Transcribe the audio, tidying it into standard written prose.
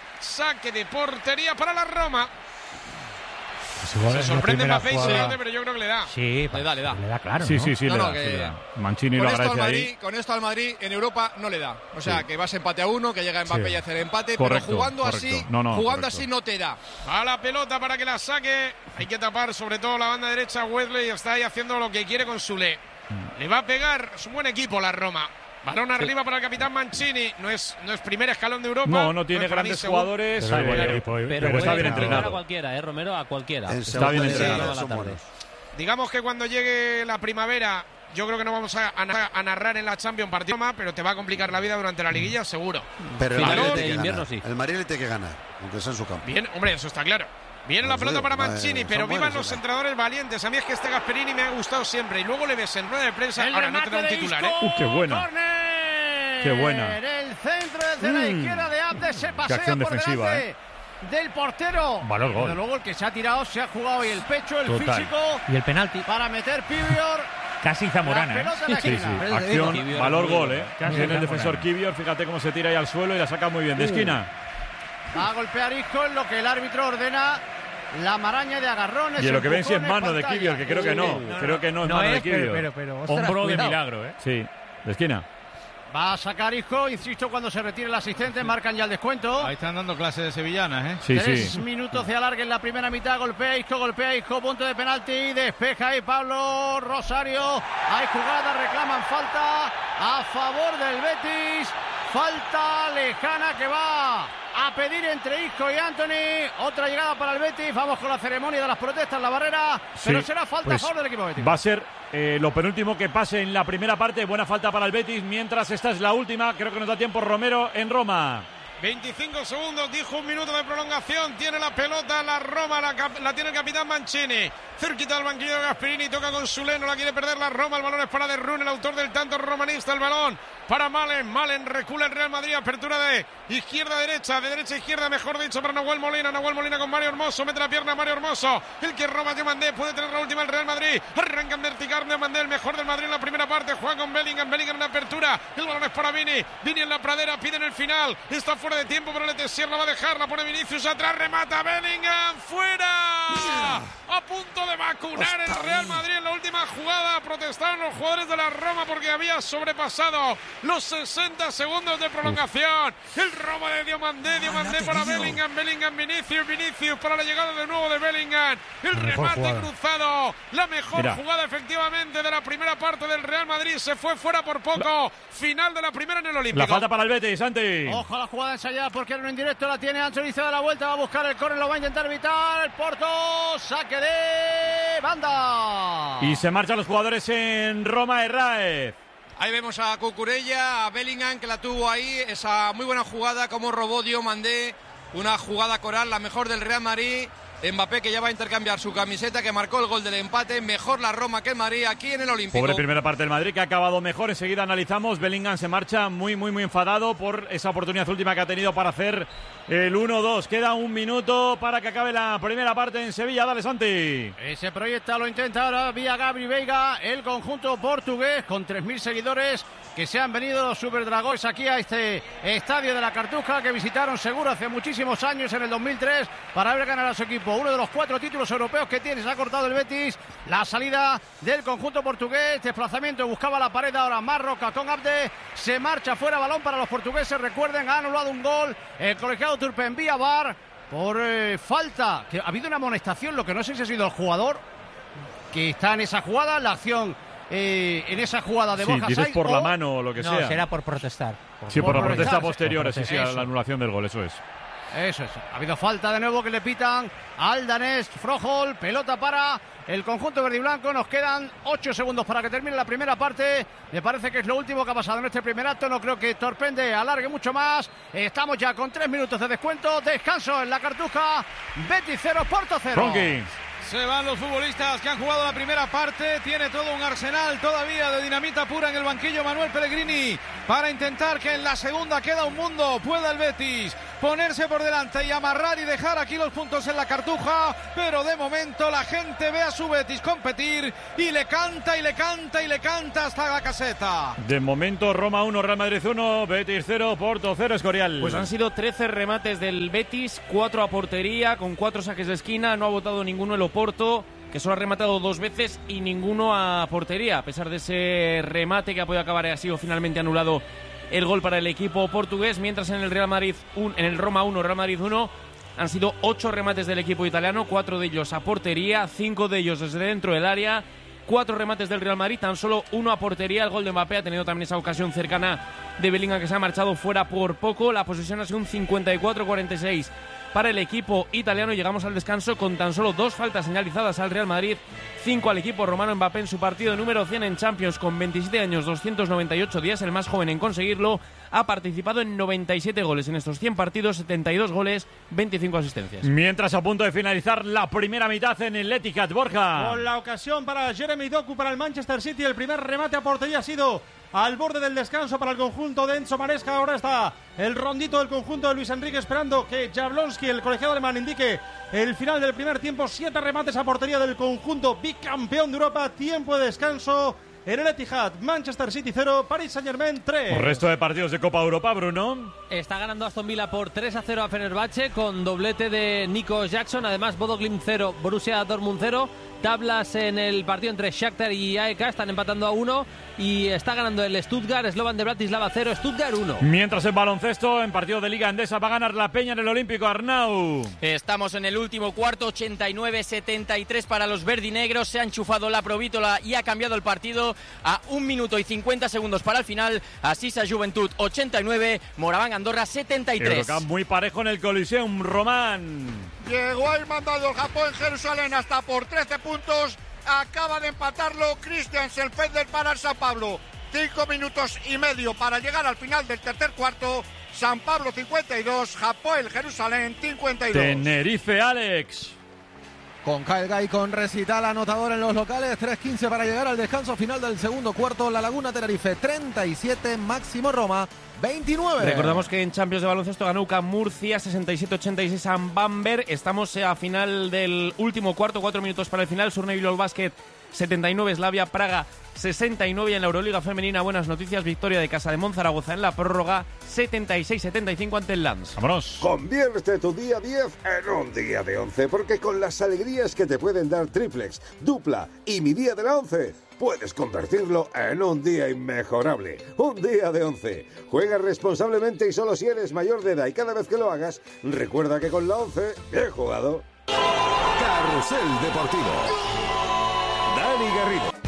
saque de portería para la Roma. Pues se sorprende Mbappé, pero yo creo que le da. Sí, le da, claro. Sí, ¿no? sí, No, le da. Mancini lo agradece ahí. Con esto al Madrid en Europa no le da. O sea, que vas empate a 1, que llega Mbappé y hace el empate, correcto, pero jugando así no te da. Va la pelota para que la saque. Hay que tapar sobre todo la banda derecha. Wesley está ahí haciendo lo que quiere con Sule. Le va a pegar, es un buen equipo la Roma. Balón arriba para el capitán Mancini. No es primer escalón de Europa. No tiene grandes jugadores, pero está bien entrenado. A cualquiera, Romero, a cualquiera. Está bien entrenado. Digamos que cuando llegue la primavera, yo creo que no vamos a narrar en la Champions partido más, pero te va a complicar la vida durante la liguilla, seguro. Pero el Madrid le tiene que ganar, aunque sea en su campo. Bien, hombre, eso está claro. Viene la pelota para Mancini, pero vivan los entrenadores valientes. A mí es que este Gasperini me ha gustado siempre. Y luego le ves en rueda de prensa. Ahora no te da un titular, ¡Qué buena! ¡Qué buena! En el centro desde la izquierda de Abde se pasea por defensiva, delante del portero. Valor gol. Desde luego el que se ha tirado, se ha jugado hoy el pecho, el físico. Y el penalti. Para meter Kivior. Casi Zamorana, Sí. Acción, valor gol, Viene el defensor Kivior, fíjate cómo se tira ahí al suelo y la saca muy bien de esquina. Va a golpear Isco en lo que el árbitro ordena. La maraña de agarrones. Y en lo que ven si es mano de Kivior, que creo que no. Creo que no es mano de Kivior. Pero hombro de milagro, Sí, de esquina. Va a sacar Isco, insisto, cuando se retire el asistente, marcan ya el descuento. Ahí están dando clases de sevillanas, Sí, 3 minutos de alargue en la primera mitad, golpea Isco, punto de penalti, despeja ahí Pablo Rosario. Hay jugada, reclaman falta a favor del Betis. Falta lejana que va a pedir entre Isco y Antony. Otra llegada para el Betis. Vamos con la ceremonia de las protestas, la barrera. Pero será falta a favor del equipo Betis. Va a ser lo penúltimo que pase en la primera parte. Buena falta para el Betis. Mientras esta es la última. Creo que nos da tiempo Romero en Roma. 25 segundos, dijo 1 minuto de prolongación. Tiene la pelota la Roma, la tiene el capitán Mancini. Cerquita del banquillo de Gasperini, toca con Sule, no la quiere perder la Roma. El balón es para De Ruyne, el autor del tanto romanista. El balón para Malen recula el Real Madrid. Apertura de izquierda a derecha, de derecha a izquierda, mejor dicho, para Nahuel Molina con Mario Hermoso. Mete la pierna Mario Hermoso. El que roba Diomandé, puede tener la última el Real Madrid. Arranca en vertical Diomandé, el mejor del Madrid en la primera parte. Juega con Bellingham en la apertura. El balón es para Vini en la pradera, pide en el final. Está fuera de tiempo, pero Letessier la va a dejar. La pone Vinicius atrás, remata Bellingham, fuera. A punto de vacunar el Real Madrid en la última jugada. Protestaron los jugadores de la Roma porque había sobrepasado los 60 segundos de prolongación. El robo de Diomandé para Bellingham, Vinicius para la llegada de nuevo de Bellingham. El remate cruzado. La mejor jugada efectivamente de la primera parte del Real Madrid. Se fue fuera por poco. Final de la primera en el Olímpico. La falta para el Betis, Santi. Ojo a la jugada ensayada porque era en directo. La tiene Anthony, se da la vuelta, va a buscar el córner, lo va a intentar evitar. El Porto, saque de banda. Y se marchan los jugadores en Roma, Herráez. Ahí vemos a Cucurella, a Bellingham, que la tuvo ahí, esa muy buena jugada, como robó Diomandé, una jugada coral, la mejor del Real Madrid. Mbappé, que ya va a intercambiar su camiseta, que marcó el gol del empate. Mejor la Roma que el Madrid aquí en el Olímpico. Pobre primera parte del Madrid, que ha acabado mejor. Enseguida analizamos. Bellingham se marcha muy enfadado por esa oportunidad última que ha tenido para hacer el 1-2. Queda 1 minuto para que acabe la primera parte en Sevilla. Dale, Santi. Ese proyecto lo intenta ahora vía Gabri Veiga, el conjunto portugués, con 3.000 seguidores que se han venido los Superdragones aquí a este estadio de la Cartuja, que visitaron seguro hace muchísimos años, en el 2003, para ver ganar a su equipo. Uno de los 4 títulos europeos que tiene. Se ha cortado el Betis. La salida del conjunto portugués. Desplazamiento, buscaba la pared ahora Marroca con Abde. Se marcha fuera, balón para los portugueses. Recuerden, ha anulado un gol el colegiado Turpen vía VAR por falta. Que ha habido una amonestación, lo que no sé si ha sido el jugador que está en esa jugada. La acción en esa jugada de Borja dices Saiz, por la mano o lo que sea. No, será por protestar. Por la protesta posterior, sí, a la anulación del gol, eso es. Eso es. Ha habido falta de nuevo que le pitan al danés Froholt. Pelota para el conjunto verde y blanco. Nos quedan 8 segundos para que termine la primera parte. Me parece que es lo último que ha pasado en este primer acto. No creo que Torpende alargue mucho más. Estamos ya con 3 minutos de descuento. Descanso en la Cartuja. Betis 0, Porto 0. Ronqui. Se van los futbolistas que han jugado la primera parte. Tiene todo un arsenal todavía de dinamita pura en el banquillo Manuel Pellegrini para intentar que en la segunda queda un mundo. Pueda el Betis, ponerse por delante y amarrar y dejar aquí los puntos en la Cartuja, pero de momento la gente ve a su Betis competir y le canta y le canta y le canta hasta la caseta. De momento Roma 1, Real Madrid 1, Betis 0, Porto 0, Escorial. Pues han sido 13 remates del Betis, 4 a portería, con 4 saques de esquina, no ha votado ninguno el Oporto, que solo ha rematado 2 veces y ninguno a portería. A pesar de ese remate que ha podido acabar, ha sido finalmente anulado el gol para el equipo portugués, mientras en el Roma 1, Real Madrid 1, han sido 8 remates del equipo italiano, 4 de ellos a portería, 5 de ellos desde dentro del área, 4 remates del Real Madrid, tan solo 1 a portería. El gol de Mbappé ha tenido también esa ocasión cercana de Bellingham, que se ha marchado fuera por poco. La posesión ha sido un 54-46 para el equipo italiano. Llegamos al descanso con tan solo 2 faltas señalizadas al Real Madrid, 5 al equipo romano. Mbappé en su partido número 100 en Champions, con 27 años, 298 días, el más joven en conseguirlo. Ha participado en 97 goles en estos 100 partidos, 72 goles, 25 asistencias. Mientras, a punto de finalizar la primera mitad en el Etihad, Borja. Con la ocasión para Jeremy Doku, para el Manchester City. El primer remate a portería ha sido al borde del descanso para el conjunto de Enzo Maresca. Ahora está el rondito del conjunto de Luis Enrique esperando que Jablonski, el colegiado alemán, indique el final del primer tiempo. 7 remates a portería del conjunto bicampeón de Europa. Tiempo de descanso en el Etihad. Manchester City 0, Paris Saint-Germain 3. El resto de partidos de Copa Europa, Bruno. Está ganando Aston Villa por 3-0 a Fenerbahce, con doblete de Nico Jackson. Además, Bodo Glimt 0, Borussia Dortmund 0. Tablas en el partido entre Shakhtar y AEK, están empatando a 1 y está ganando el Stuttgart, Slovan de Bratislava 0, Stuttgart 1. Mientras, en baloncesto, en partido de Liga Endesa, va a ganar la Peña en el Olímpico, Arnau. Estamos en el último cuarto, 89-73 para los verdinegros. Se ha enchufado la Provítola y ha cambiado el partido a 1 minuto y 50 segundos para el final. Asisa Juventud 89, Moraván Andorra 73. Eurocup muy parejo en el Coliseum, Román. Llegó el mandado del Japón en Jerusalén hasta por 13 puntos. Acaba de empatarlo Christiansen Fender para el San Pablo. 5 minutos y medio para llegar al final del tercer cuarto. San Pablo 52, Japón Jerusalén 52. Tenerife, Alex. Con Kaelga y con recital anotador en los locales. 3:15 para llegar al descanso final del segundo cuarto. La Laguna Tenerife 37, Máximo Roma 29. Recordamos que en Champions de baloncesto ganó UCAM Murcia 67-86 a Bamberg. Estamos a final del último cuarto, 4 minutos para el final. Surne Bilbao Basket 79, Slavia Praga 69. Y en la Euroliga femenina, buenas noticias, victoria de Casa de Monzaragoza en la prórroga 76-75 ante el Lens. Vámonos. Convierte tu día 10 en un día de 11, porque con las alegrías que te pueden dar triplex, dupla y mi día de la 11, puedes convertirlo en un día inmejorable. Un día de 11. Juega responsablemente y solo si eres mayor de edad, y cada vez que lo hagas, recuerda que con la 11, bien jugado. Carrusel Deportivo. Dani Garrido.